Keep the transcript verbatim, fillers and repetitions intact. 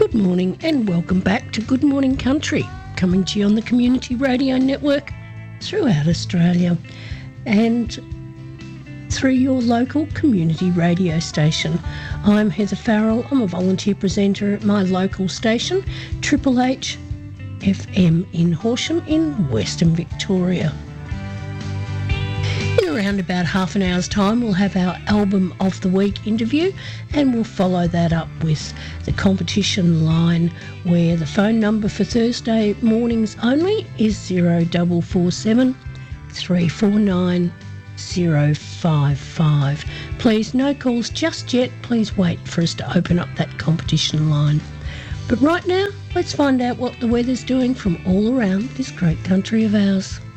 Good morning and welcome back to Good Morning Country, coming to you on the Community Radio Network throughout Australia and through your local community radio station. I'm Heather Farrell. I'm a volunteer presenter at my local station, Triple H F M in Horsham in Western Victoria. In around about half an hour's time, we'll have our Album of the Week interview, and we'll follow that up with the competition line, where the phone number for Thursday mornings only is zero four four seven, three four nine, zero five five. Please, no calls just yet. Please wait for us to open up that competition line. But right now, let's find out what the weather's doing from all around this great country of ours.